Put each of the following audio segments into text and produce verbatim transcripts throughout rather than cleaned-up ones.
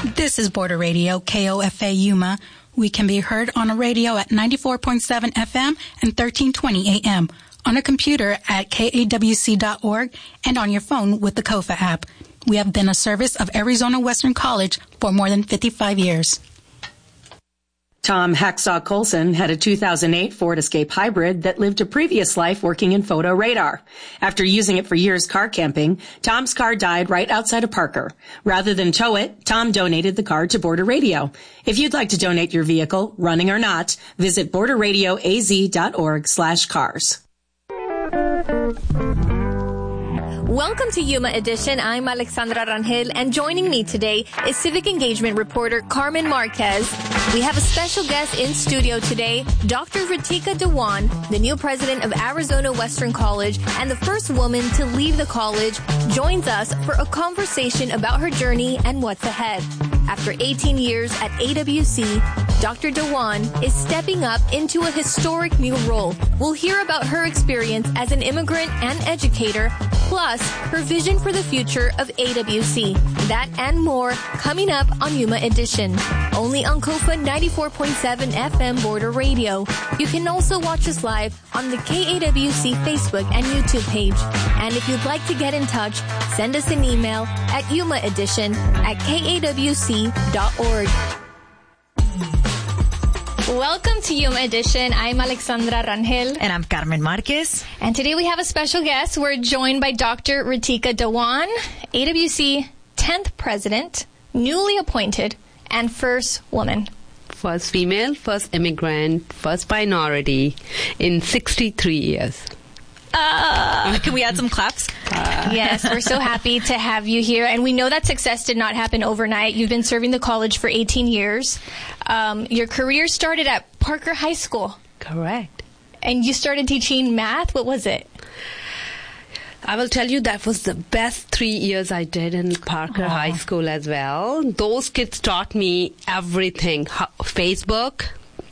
This is Border Radio, K O F A Yuma. We can be heard on a radio at ninety-four point seven F M and thirteen twenty A M, on a computer at K A W C dot org, and on your phone with the KOFA app. We have been a service of Arizona Western College for more than fifty-five years. Tom Hacksaw Colson had a two thousand eight Ford Escape Hybrid that lived a previous life working in photo radar. After using it for years car camping, Tom's car died right outside of Parker. Rather than tow it, Tom donated the car to Border Radio. If you'd like to donate your vehicle, running or not, visit border radio a z dot org slash cars. Welcome to Yuma Edition. I'm Alexandra Rangel, and joining me today is civic engagement reporter Carmen Marquez. We have a special guest in studio today, Doctor Ritika Dewan, the new president of Arizona Western College and the first woman to leave the college, joins us for a conversation about her journey and what's ahead. After eighteen years at A W C, Doctor Dewan is stepping up into a historic new role. We'll hear about her experience as an immigrant and educator, plus her vision for the future of A W C. That and more coming up on Yuma Edition, only on KOFA ninety-four point seven F M Border Radio. You can also watch us live on the K A W C Facebook and YouTube page. And if you'd like to get in touch, send us an email at yumaedition at K A W C dot org. Welcome to Yuma Edition. I'm Alexandra Rangel. And I'm Carmen Marquez. And today we have a special guest. We're joined by Doctor Ritika Dewan, A W C tenth president, newly appointed, and first woman. First female, first immigrant, first minority in sixty-three years. Uh, can we add some claps? Uh. Yes, we're so happy to have you here. And we know that success did not happen overnight. You've been serving the college for eighteen years. Um, your career started at Parker High School. Correct. And you started teaching math. What was it? I will tell you that was the best three years I did in Parker Aww. High School as well. Those kids taught me everything. Facebook,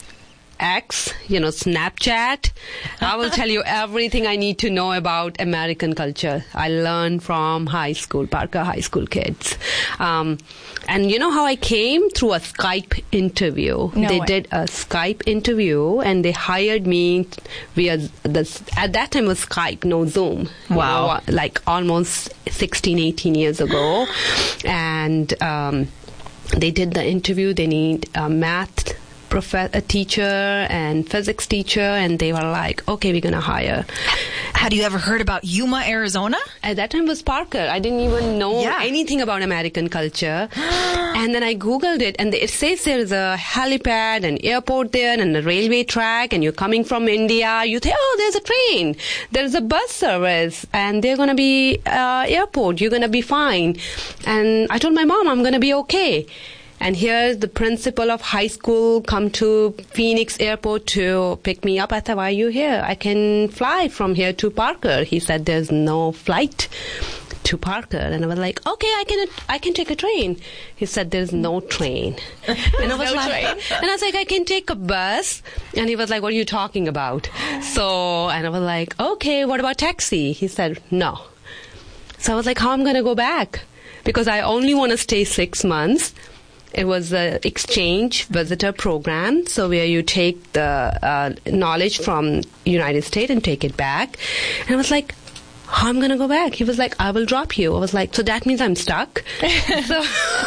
X, you know, Snapchat. I will tell you everything I need to know about American culture. I learned from high school, Parker High School kids. Um, and you know how I came? Through a Skype interview. No they way. did a Skype interview and they hired me via the, at that time it was Skype, no Zoom. Wow. You know, like almost sixteen, eighteen years ago. And um, they did the interview. They need a math Prof- a teacher and physics teacher, and they were like, okay, we're going to hire. Had you ever heard about Yuma, Arizona? At that time it was Parker. I didn't even know yeah. anything about American culture. And then I Googled it, and it says there's a helipad, an airport there, and a railway track, and you're coming from India. You think, oh, there's a train. There's a bus service, and they're going to be uh, airport. You're going to be fine. And I told my mom, I'm going to be okay. And here the principal of high school come to Phoenix Airport to pick me up. I thought, why are you here? I can fly from here to Parker. He said, there's no flight to Parker. And I was like, okay, I can I can take a train. He said, there's no train. And I was no like, train. and I was like, I can take a bus. And he was like, what are you talking about? So, and I was like, okay, what about taxi? He said, no. So I was like, how am I going to go back? Because I only want to stay six months. It was an exchange visitor program, so where you take the uh, knowledge from United States and take it back. And I was like, how am I going to go back? He was like, I will drop you. I was like, so that means I'm stuck? so,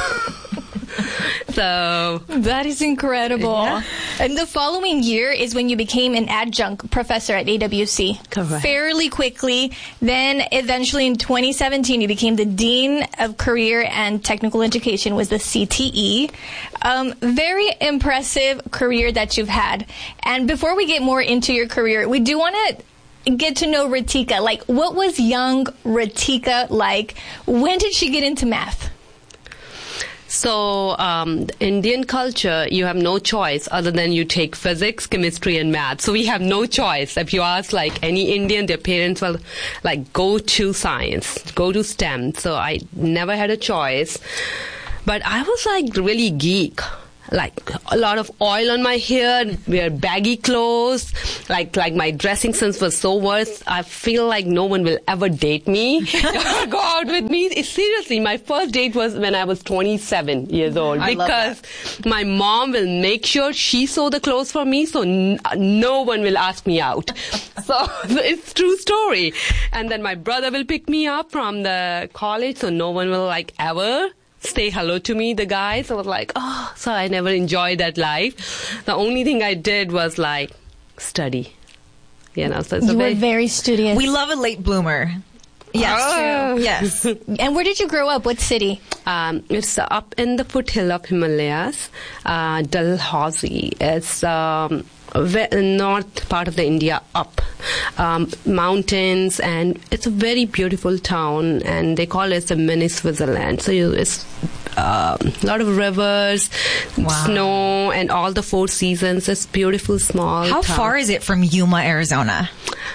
so that is incredible. Yeah. And the following year is when you became an adjunct professor at A W C. Correct. Fairly quickly. Then eventually in twenty seventeen, you became the Dean of Career and Technical Education, was the C T E. Um, very impressive career that you've had. And before we get more into your career, we do want to get to know Ritika. Like, what was young Ritika like? When did she get into math? So, um, Indian culture, you have no choice other than you take physics, chemistry, and math. So we have no choice. If you ask like any Indian, their parents will like, go to science, go to STEM. So I never had a choice. But I was like really geek. like a lot of oil on my hair, wear baggy clothes, like like my dressing sense was so worse. I feel like no one will ever date me or go out with me. It's, seriously, my first date was when I was twenty-seven years old, I love because my mom will make sure she sew the clothes for me, so n- no one will ask me out. So it's true story. And then my brother will pick me up from the college, so no one will like ever say hello to me, the guys. I was like, oh, so I never enjoyed that life. The only thing I did was like study. You know, so it's You a were very, very studious. We love a late bloomer. Yes, Oh. true. Yes. And where did you grow up? What city? um, it's up in the foothill of Himalayas, uh, Dalhousie. It's um, ve- north part of the India, up um, mountains, and it's a very beautiful town, and they call it the mini Switzerland. So you, it's a um, lot of rivers, Wow. snow, and all the four seasons. It's beautiful, small. How town. far is it from Yuma, Arizona?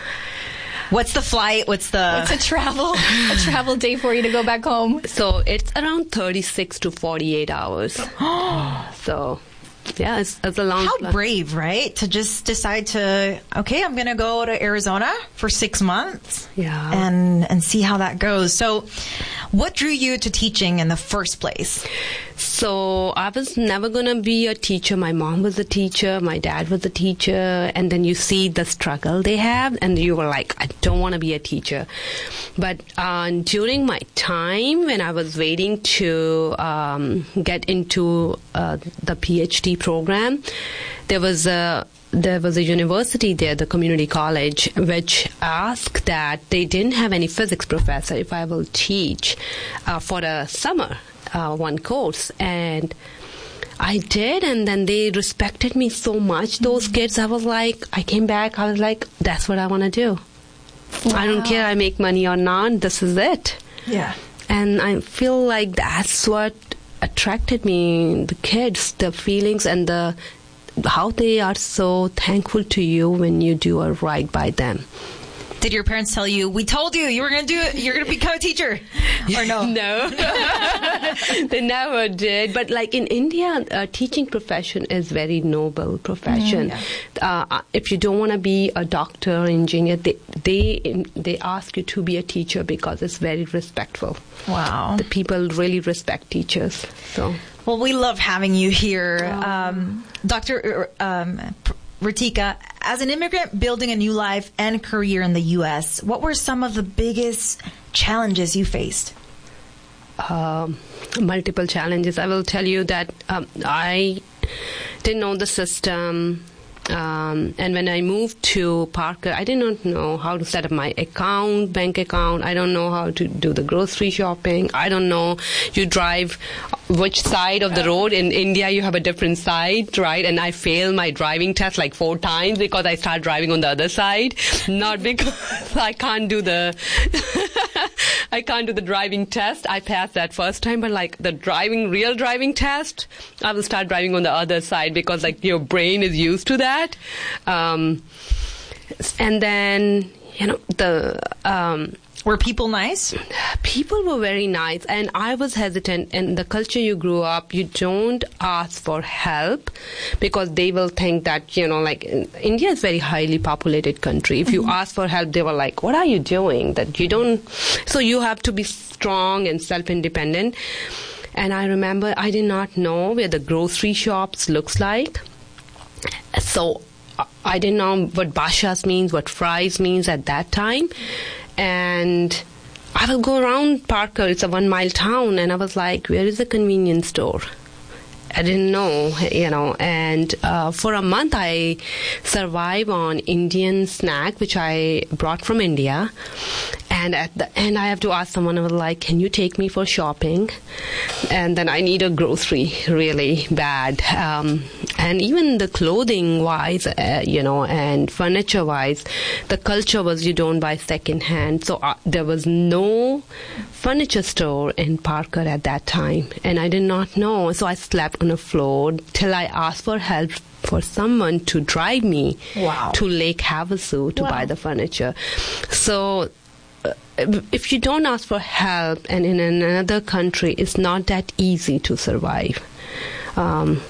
What's the flight? What's the... It's a travel, a travel day for you to go back home. So it's around thirty-six to forty-eight hours. So, yeah, it's, it's a long How flight. brave, right? To just decide to, okay, I'm going to go to Arizona for six months. Yeah. And, and see how that goes. So what drew you to teaching in the first place? So I was never going to be a teacher. My mom was a teacher. My dad was a teacher. And then you see the struggle they have, and you were like, I don't want to be a teacher. But uh, during my time when I was waiting to um, get into uh, the PhD program, there was a there was a university there, the community college, which asked that they didn't have any physics professor if I will teach uh, for a summer, uh, one course. And I did, and then they respected me so much. Those kids, I was like, I came back, I was like, that's what I want to do. I don't care I make money or not, this is it. Yeah. And I feel like that's what attracted me, the kids, the feelings, and the how they are so thankful to you when you do a right by them. Did your parents tell you, we told you you were going to do it, you're going to become a teacher? Or no? No. They never did. But like in India, uh, teaching profession is very noble profession. Mm, uh, if you don't want to be a doctor or engineer, they, they, they ask you to be a teacher because it's very respectful. Wow. The people really respect teachers. So. Well, we love having you here. Um, Doctor Um, Ritika, as an immigrant building a new life and career in the U S, what were some of the biggest challenges you faced? Um, multiple challenges. I will tell you that um, I didn't know the system. Um, and when I moved to Parker, I did not know how to set up my account, bank account. I don't know how to do the grocery shopping. I don't know. You drive which side of the road. In India, you have a different side, right? And I failed my driving test like four times because I started driving on the other side. Not because I can't do the I can't do the driving test. I passed that first time, but like the driving, real driving test, I will start driving on the other side because like your brain is used to that. Um, and then, you know, the um, Were people nice? people were very nice, and I was hesitant. In the culture you grew up, you don't ask for help because they will think that, you know, like India is a very highly populated country. If you mm-hmm. ask for help, they were like, what are you doing? That you don't. So you have to be strong and self-independent. And I remember I did not know where the grocery shops looks like. So I didn't know what bashas means, what fries means at that time. And I will go around Parker, it's a one mile town, and I was like, where is the convenience store? I didn't know, you know, and uh, for a month I survived on Indian snack, which I brought from India. And at the end, I have to ask someone, I was like, can you take me for shopping? And then I need a grocery really bad. Um, and even the clothing-wise, uh, you know, and furniture-wise, the culture was you don't buy second-hand. So uh, there was no furniture store in Parker at that time. And I did not know. So I slept on the floor till I asked for help for someone to drive me wow. to Lake Havasu to wow. buy the furniture. So if you don't ask for help, and in another country, it's not that easy to survive. Um,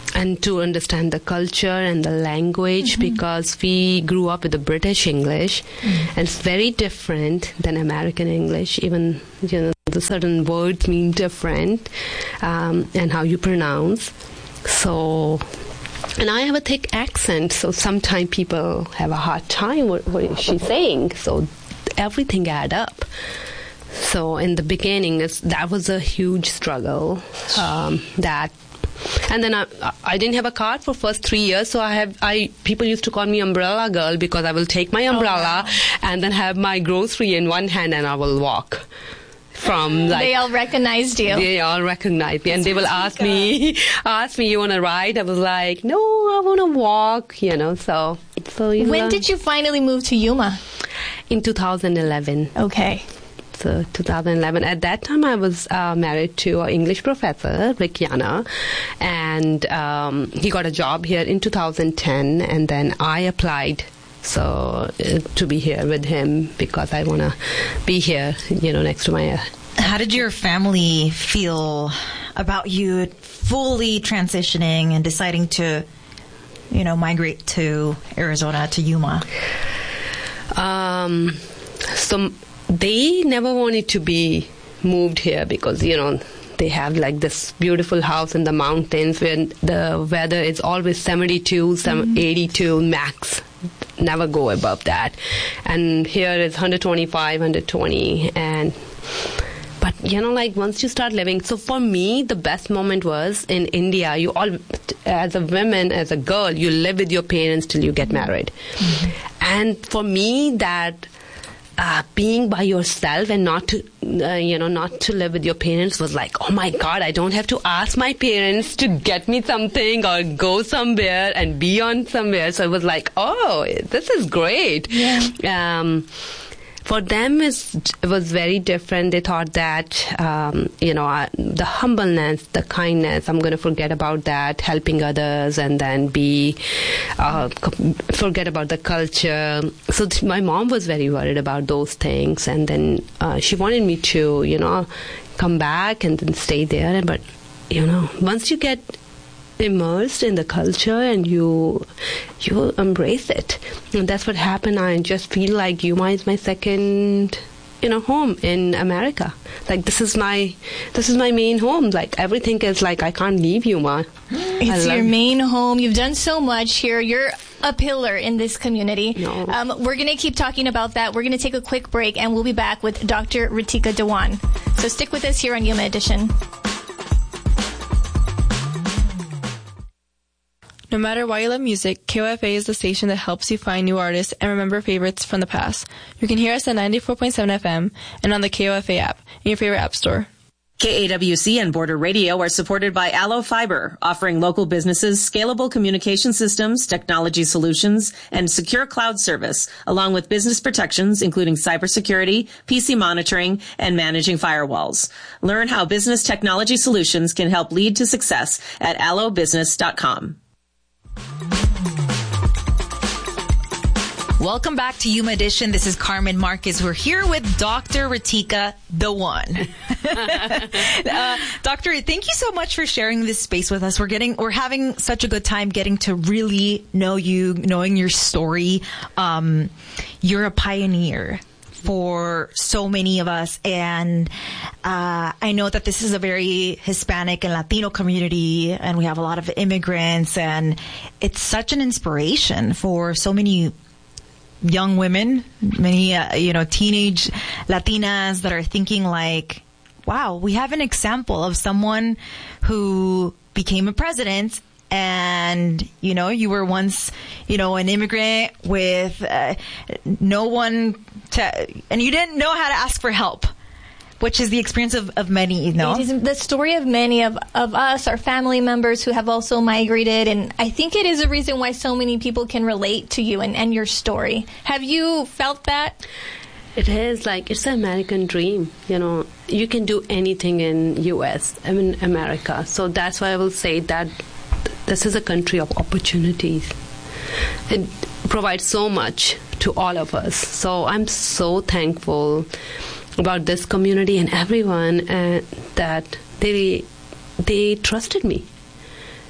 and to understand the culture and the language, mm-hmm. because we grew up with the British English, mm-hmm. and it's very different than American English. Even, you know, the certain words mean different, um, and how you pronounce. So, and I have a thick accent, so sometimes people have a hard time. What, what is she saying? So everything add up. So in the beginning, it's, that was a huge struggle. Um, that, and then I, I didn't have a car for first three years. So I have, I people used to call me umbrella girl because I will take my umbrella oh, wow. and then have my grocery in one hand and I will walk. From like, they all recognized you. They all recognized me, and they will ask me, ask me, you want to ride? I was like, no, I want to walk. You know, so so. You when know. did you finally move to Yuma? In two thousand eleven. Okay. So two thousand eleven. At that time, I was uh, married to an English professor, Rick Yana, and um, he got a job here in two thousand ten, and then I applied. So uh, to be here with him because I want to be here, you know, next to my. Uh, How did your family feel about you fully transitioning and deciding to, you know, migrate to Arizona, to Yuma? Um, so they never wanted to be moved here because, you know, they have like this beautiful house in the mountains where the weather is always seventy-two, mm-hmm. eighty-two max. Never go above that. And here it's one twenty-five, one twenty. And but you know, like once you start living, so for me the best moment was in India. You all, as a woman, as a girl, you live with your parents till you get married. Mm-hmm. And for me that Uh, being by yourself and not to, uh, you know, not to live with your parents was like, oh my God, I don't have to ask my parents to get me something or go somewhere and be on somewhere. So it was like, oh, this is great. Yeah. Um, for them, it's, it was very different. They thought that, um, you know, uh, the humbleness, the kindness, I'm going to forget about that, helping others, and then be, uh, forget about the culture. So th- my mom was very worried about those things. And then uh, she wanted me to, you know, come back and then stay there. But, you know, once you get immersed in the culture and you you embrace it, and that's what happened. I just feel like Yuma is my second, you know, home in America. Like this is my this is my main home. Like everything is like I can't leave Yuma. It's your main home. You've done so much here. You're a pillar in this community. No. Um, we're going to keep talking about that. We're going to take a quick break, and we'll be back with Doctor Ritika Dewan. So stick with us here on Yuma Edition. No matter why you love music, K O F A is the station that helps you find new artists and remember favorites from the past. You can hear us at ninety-four point seven F M and on the K O F A app in your favorite app store. K A W C and Border Radio are supported by Allo Fiber, offering local businesses scalable communication systems, technology solutions, and secure cloud service, along with business protections, including cybersecurity, P C monitoring, and managing firewalls. Learn how business technology solutions can help lead to success at allo business dot com. Welcome back to Yuma Edition. This is Carmen Marquez. We're here with Doctor Ritika Dewan. uh, Doctor, thank you so much for sharing this space with us. We're getting, we're having such a good time getting to really know you, knowing your story. Um, you're a pioneer for so many of us, and uh, I know that this is a very Hispanic and Latino community, and we have a lot of immigrants, and it's such an inspiration for so many young women, many, uh, you know, teenage Latinas that are thinking like, wow, we have an example of someone who became a president and, you know, you were once, you know, an immigrant with uh, no one to, and you didn't know how to ask for help, which is the experience of, of many, you know. It is the story of many of, of us, our family members who have also migrated. And I think it is a reason why so many people can relate to you and, and your story. Have you felt that? It is like, it's an American dream. You know, you can do anything in U S, I mean, America. So that's why I will say that this is a country of opportunities. It provides so much to all of us. So I'm so thankful about this community and everyone uh, that they they trusted me.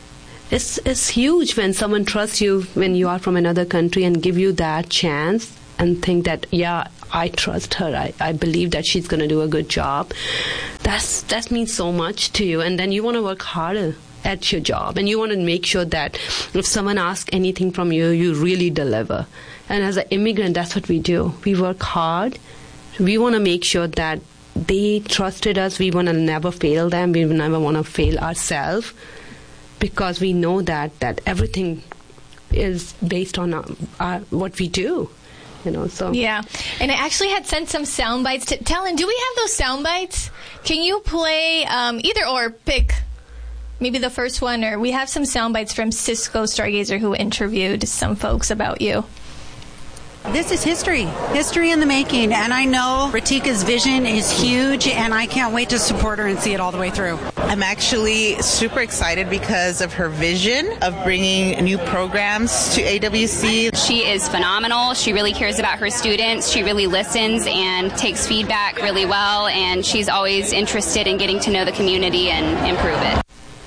it's, it's huge when someone trusts you when you are from another country and give you that chance and think that, yeah, I trust her. I, I believe that she's going to do a good job. That's that means so much to you. And then you want to work harder at your job. And you want to make sure that if someone asks anything from you, you really deliver. And as an immigrant, that's what we do. We work hard. We want to make sure that they trusted us. We want to never fail them. We never want to fail ourselves. Because we know that, that everything is based on our, our, what we do, you know. So yeah, and I actually had sent some sound bites to Talon. Do we have those sound bites? Can you play um, either or? Pick maybe the first one, or we have some sound bites from Cisco Stargazer who interviewed some folks about you. This is history, history in the making, and I know Ritika's vision is huge, and I can't wait to support her and see it all the way through. I'm actually super excited because of her vision of bringing new programs to A W C. She is phenomenal. She really cares about her students. She really listens and takes feedback really well, and she's always interested in getting to know the community and improve it.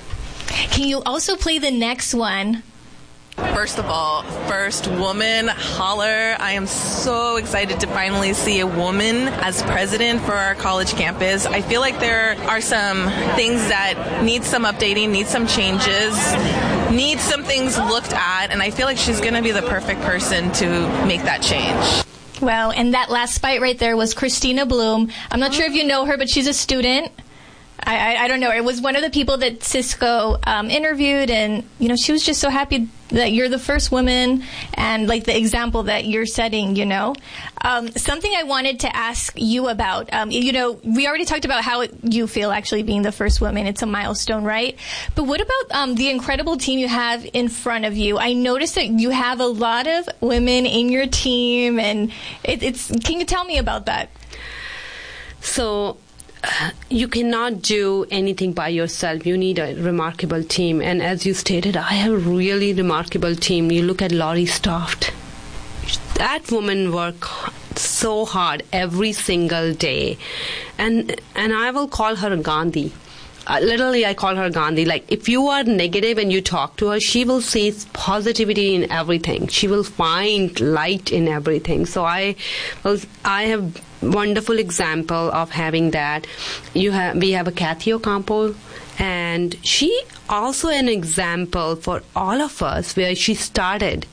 Can you also play the next one? First of all, first woman holler. I am so excited to finally see a woman as president for our college campus. I feel like there are some things that need some updating, need some changes, need some things looked at, and I feel like she's going to be the perfect person to make that change. Well, and that last bite right there was Christina Bloom. I'm not sure if you know her, but she's a student. I, I, I don't know. It was one of the people that Cisco um, interviewed, and you know, she was just so happy that you're the first woman, and like the example that you're setting. You know, um, something I wanted to ask you about. Um, you know, we already talked about how it, you feel actually being the first woman. It's a milestone, right? But what about um, the incredible team you have in front of you? I noticed that you have a lot of women in your team, and it, it's. Can you tell me about that? So. You cannot do anything by yourself. You need a remarkable team. And as you stated, I have a really remarkable team. You look at Laurie Stoft. That woman works so hard every single day. And and I will call her Gandhi. Uh, literally, I call her Gandhi. Like, if you are negative and you talk to her, she will see positivity in everything. She will find light in everything. So I, well, I have wonderful example of having that. You have we have a Kathy Ocampo, and she also an example for all of us where she started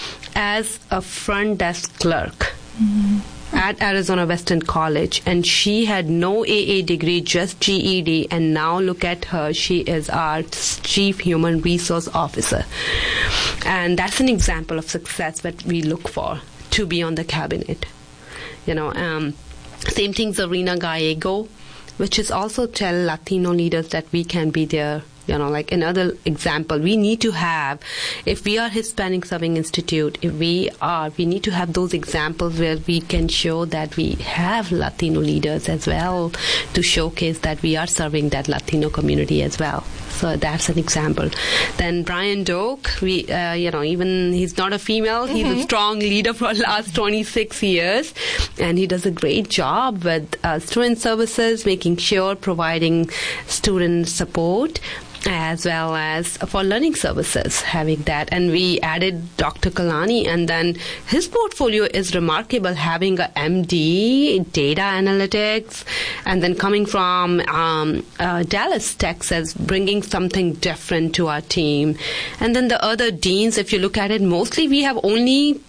as a front desk clerk. Mm-hmm. At Arizona Western College, and she had no A A degree, just G E D, and now look at her, she is our Chief Human Resource Officer. And that's an example of success that we look for to be on the cabinet. You know, um, same thing, Zarina Gallego, which is also tell Latino leaders that we can be there. You know, like another example, we need to have, if we are Hispanic Serving Institute, if we are, we need to have those examples where we can show that we have Latino leaders as well to showcase that we are serving that Latino community as well. So that's an example. Then Brian Doak, we, uh, you know, even he's not a female, he's mm-hmm. a strong leader for the last twenty-six years, and he does a great job with uh, student services, making sure providing student support, as well as for learning services, having that. And we added Doctor Kalani, and then his portfolio is remarkable, having a M D, data analytics, and then coming from um, uh, Dallas, Texas, bringing something different to our team. And then the other deans, if you look at it, mostly we have only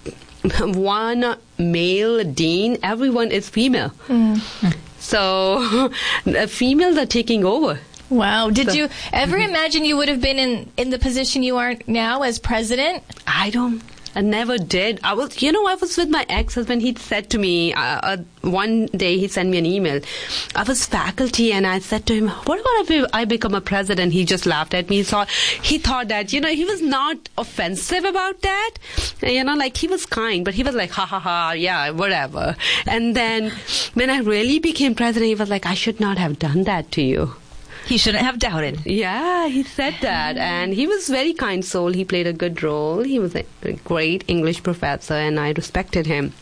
one male dean. Everyone is female. Mm. So the females are taking over. Wow. Did So- you ever imagine you would have been in, in the position you are now as president? I don't. I never did. I was, you know, I was with my ex-husband. He said to me, uh, uh, one day he sent me an email. I was faculty, and I said to him, what about if I become a president? He just laughed at me. He thought, he thought that, you know, he was not offensive about that. You know, like he was kind, but he was like, ha ha ha, yeah, whatever. And then when I really became president, he was like, I should not have done that to you. He shouldn't have doubted. Yeah, he said that. And he was very kind soul. He played a good role. He was a great English professor, and I respected him.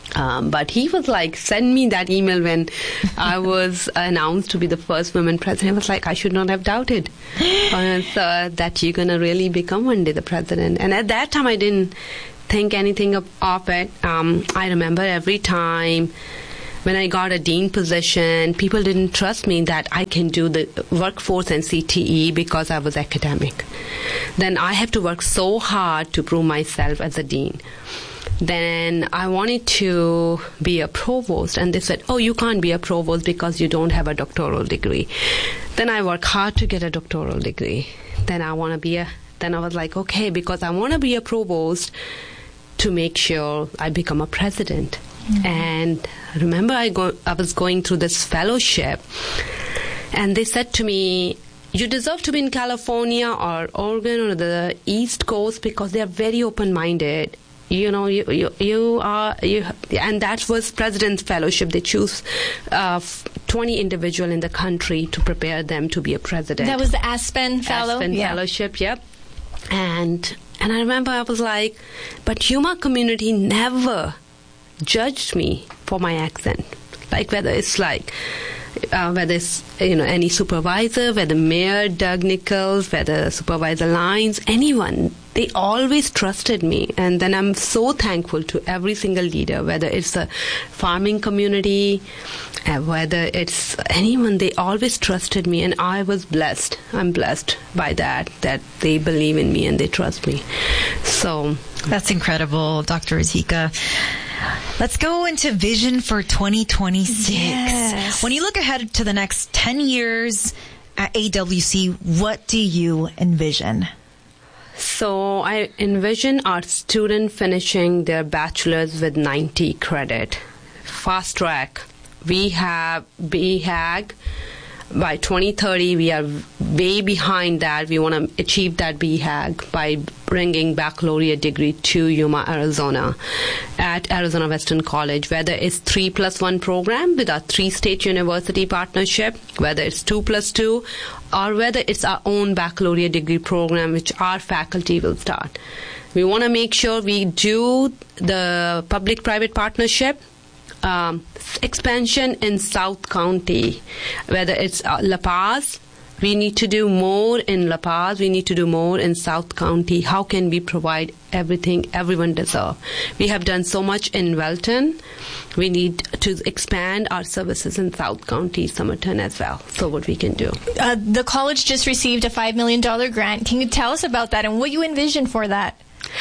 Um, but he was like, send me that email when I was announced to be the first woman president. I was like, I should not have doubted uh, so that you're going to really become one day the president. And at that time, I didn't think anything of, of it. Um, I remember every time when I got a dean position, people didn't trust me that I can do the workforce and C T E because I was academic. Then I have to work so hard to prove myself as a dean. Then I wanted to be a provost, and they said, oh, you can't be a provost because you don't have a doctoral degree. Then I worked hard to get a doctoral degree. Then I want to be a, then I was like, okay, because I want to be a provost to make sure I become a president. Mm-hmm. And I remember I, go, I was going through this fellowship, and they said to me, you deserve to be in California or Oregon or the East Coast because they are very open-minded. You know, you, you you are you, and that was President's Fellowship. They choose uh, twenty individuals in the country to prepare them to be a president. That was the Aspen Fellow. Aspen yeah. Fellowship, yep. And and I remember I was like, but Yuma community never judged me for my accent, like whether it's like. Uh, whether it's, you know, any supervisor, whether Mayor Doug Nichols, whether Supervisor Lyons, anyone, they always trusted me. And then I'm so thankful to every single leader, whether it's a farming community, uh, whether it's anyone, they always trusted me. And I was blessed. I'm blessed by that, that they believe in me and they trust me. So that's incredible, Doctor Rutika. Let's go into vision for twenty twenty-six. Yes. When you look ahead to the next ten years at A W C, what do you envision? So I envision our student finishing their bachelor's with ninety credit. Fast track. We have B HAG. By twenty thirty, we are way behind that. We want to achieve that B HAG by bringing baccalaureate degree to Yuma, Arizona, at Arizona Western College, whether it's three plus one program with our three state university partnership, whether it's two plus two, or whether it's our own baccalaureate degree program, which our faculty will start. We want to make sure we do the public-private partnership, Um, expansion in South County, whether it's uh, La Paz. We need to do more in La Paz. We need to do more in South County. How can we provide everything everyone deserves? We have done so much in Welton. We need to expand our services in South County, Somerton as well. So what we can do. Uh, the college just received a five million dollars grant. Can you tell us about that and what you envision for that?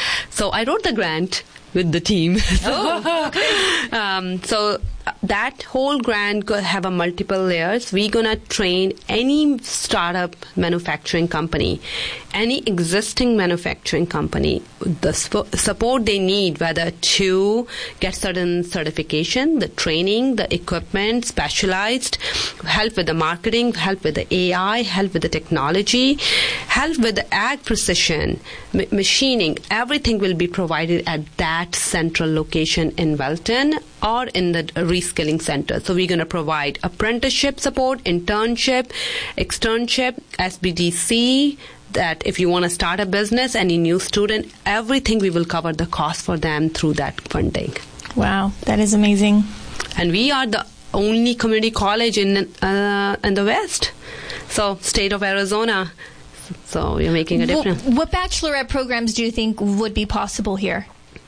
So I wrote the grant with the team. so, oh, okay. um, so that whole grant could have a multiple layers. We're going to train any startup manufacturing company, any existing manufacturing company, the sp- support they need, whether to get certain certification, the training, the equipment, specialized, help with the marketing, help with the A I, help with the technology, help with the ag precision, m- machining. Everything will be provided at that central location in Welton or in the reskilling center. So we're going to provide apprenticeship support, internship, externship, S B D C, that if you want to start a business, any new student, everything we will cover the cost for them through that funding. Wow, that is amazing. And we are the only community college in uh, in the West. So state of Arizona. So you're making a difference. What, what bachelorette programs do you think would be possible here?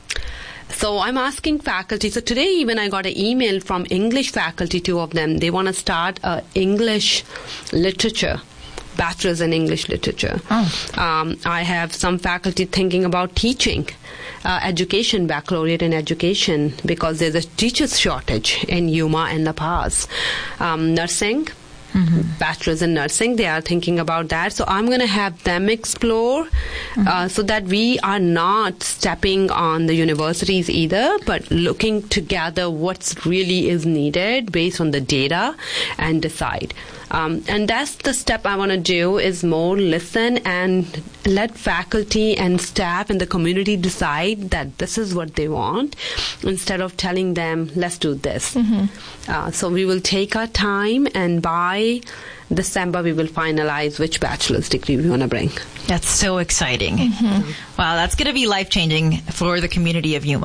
So I'm asking faculty. So today even I got an email from English faculty, two of them. They want to start a English literature, bachelor's in English literature. Oh. Um, I have some faculty thinking about teaching, uh, education, baccalaureate in education, because there's a teacher's shortage in Yuma and La Paz. Um, nursing. Mm-hmm. Bachelor's in nursing, they are thinking about that. So I'm going to have them explore mm-hmm. uh, so that we are not stepping on the universities either, but looking together what really is needed based on the data and decide. Um, and that's the step I want to do, is more listen and let faculty and staff in the community decide that this is what they want, instead of telling them, let's do this. Mm-hmm. Uh, so we will take our time, and by December we will finalize which bachelor's degree we want to bring. That's so exciting. Mm-hmm. Wow, that's going to be life-changing for the community of Yuma.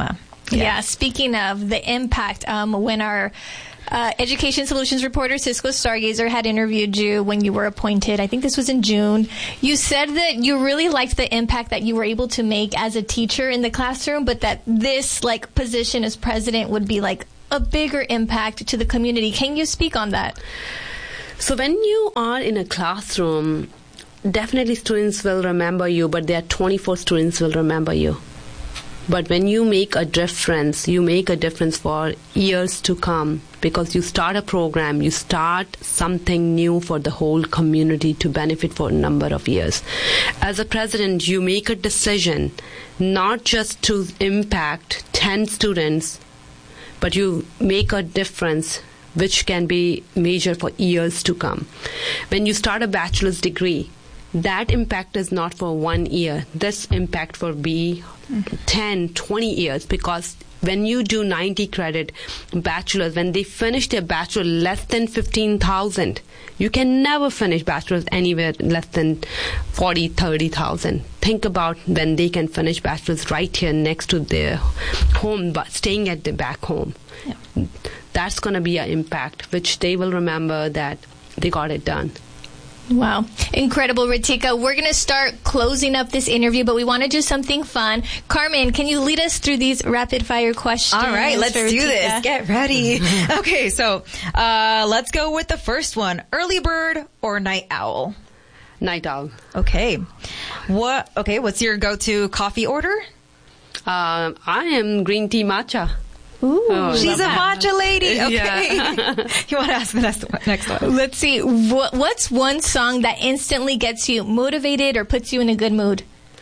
Yeah. yeah speaking of the impact, um, when our uh, Education Solutions reporter, Cisco Stargazer, had interviewed you when you were appointed, I think this was in June, you said that you really liked the impact that you were able to make as a teacher in the classroom, but that this like position as president would be like a bigger impact to the community. Can you speak on that? So when you are in a classroom, definitely students will remember you, but there are twenty-four students will remember you. But when you make a difference, you make a difference for years to come, because you start a program, you start something new for the whole community to benefit for a number of years. As a president, you make a decision not just to impact ten students, but you make a difference which can be major for years to come. When you start a bachelor's degree, that impact is not for one year. This impact will be ten, twenty years, because when you do ninety credit bachelor's, when they finish their bachelor less than fifteen thousand, you can never finish bachelor's anywhere less than forty, thirty thousand. Think about when they can finish bachelor's right here next to their home, but staying at the back home. Yeah. That's going to be an impact, which they will remember that they got it done. Wow. Incredible, Ritika. We're going to start closing up this interview, but we want to do something fun. Carmen, can you lead us through these rapid-fire questions? All right, let's do this. Get ready. Okay, so uh, let's go with the first one. Early bird or night owl? Night owl. Okay. What? Okay, what's your go-to coffee order? Uh, I am green tea matcha. Ooh, oh, she's a that. matcha lady. Okay. Yeah. You want to ask the next one? Next one. Let's see. What, what's one song that instantly gets you motivated or puts you in a good mood?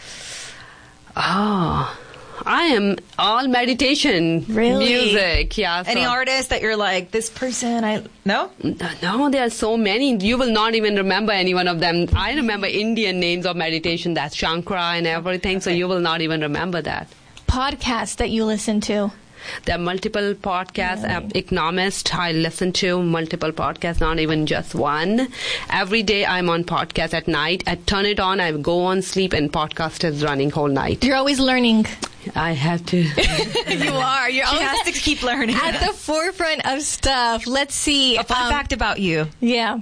Oh, I am all meditation really? music. Yeah. So. Any artist that you're like, this person, I no? No, there are so many. You will not even remember any one of them. I remember Indian names of meditation. That's Shankara and everything. Okay. So you will not even remember that. Podcasts that you listen to? There are multiple podcasts. Really? Economist, I listen to multiple podcasts, not even just one. Every day I'm on podcast at night. I turn it on, I go on sleep, and podcast is running whole night. You're always learning. I have to. You are. You're she always has to keep learning. At the forefront of stuff. Let's see. A fun um, fact about you. Yeah.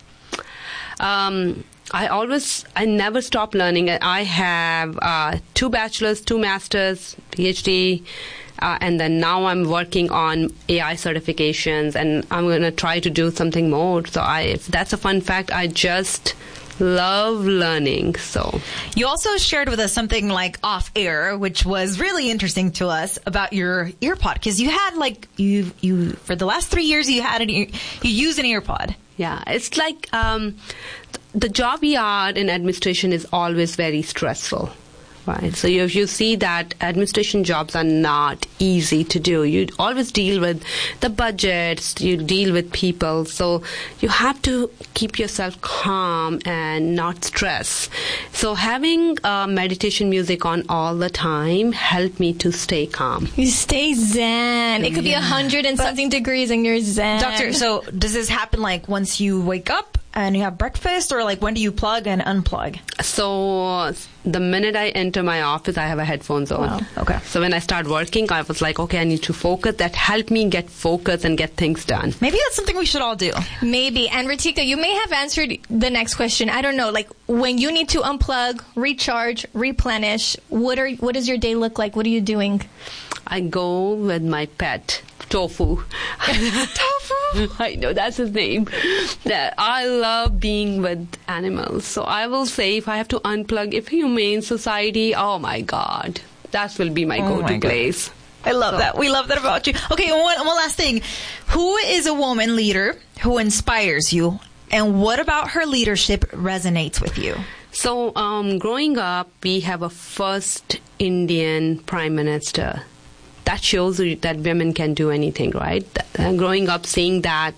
Um... I always, I never stop learning. I have uh, two bachelors, two masters, PhD, uh, and then now I'm working on A I certifications, and I'm going to try to do something more. So I, that's a fun fact. I just love learning. So you also shared with us something like off air, which was really interesting to us about your earpod, because you had like you you for the last three years you had an ear, you use an earpod. Yeah, it's like. Um, The job we are in administration is always very stressful, right? So if you see that administration jobs are not easy to do, you always deal with the budgets, you deal with people, so you have to keep yourself calm and not stress. So having uh, meditation music on all the time helped me to stay calm. You stay zen. It could be a hundred and but, something degrees and you're zen. Doctor, so does this happen like once you wake up and you have breakfast, or like when do you plug and unplug? So the minute I enter my office, I have a headphones on. Wow. Okay. So when I start working, I was like, okay, I need to focus. That helped me get focused and get things done. Maybe that's something we should all do. Maybe. And Ritika, you may have answered the next question. I don't know. Like when you need to unplug, recharge, replenish, what are what does your day look like? What are you doing? I go with my pet. Tofu. Tofu? I know, that's his name. I love being with animals. So I will say if I have to unplug, if Humane Society, oh my God, that will be my oh go-to my place. I love so. that. We love that about you. Okay, one, one last thing. Who is a woman leader who inspires you, and what about her leadership resonates with you? So um, growing up, we have a first Indian Prime Minister. That shows you that women can do anything, right? Uh, growing up, seeing that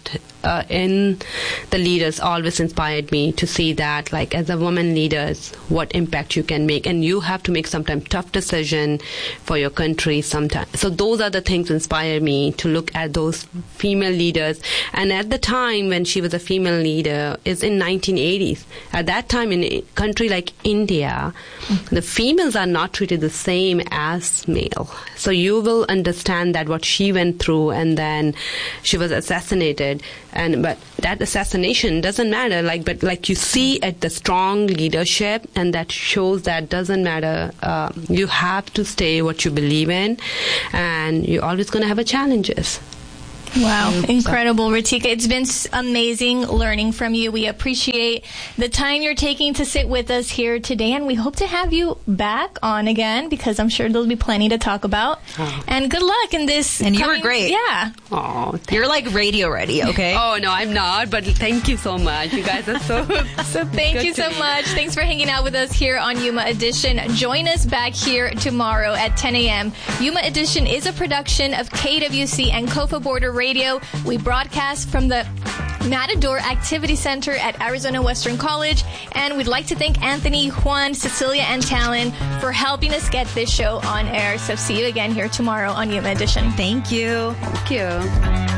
uh, in the leaders always inspired me to see that, like, as a woman leaders, what impact you can make. And you have to make sometimes tough decision for your country sometimes. So those are the things inspire me to look at those female leaders. And at the time when she was a female leader is in nineteen eighties. At that time in a country like India, mm-hmm. the females are not treated the same as male. So you will understand that what she went through, and then she was assassinated. And but that assassination doesn't matter. Like, but like you see at the strong leadership, and that shows that doesn't matter. Uh, you have to stay what you believe in, and you're always going to have a challenges. Wow, incredible, Ritika. It's been amazing learning from you. We appreciate the time you're taking to sit with us here today, and we hope to have you back on again, because I'm sure there'll be plenty to talk about. Oh. And good luck in this. And you coming, were great. Yeah. Oh, you're like radio ready, okay? Oh, no, I'm not, but thank you so much. You guys are so So thank you so me. much. Thanks for hanging out with us here on Yuma Edition. Join us back here tomorrow at ten a.m. Yuma Edition is a production of K W C and Kofa Border Radio. Radio. We broadcast from the Matador Activity Center at Arizona Western College, and we'd like to thank Anthony, Juan, Cecilia, and Talon for helping us get this show on air. So see you again here tomorrow on Yuma Edition. Thank you. Thank you.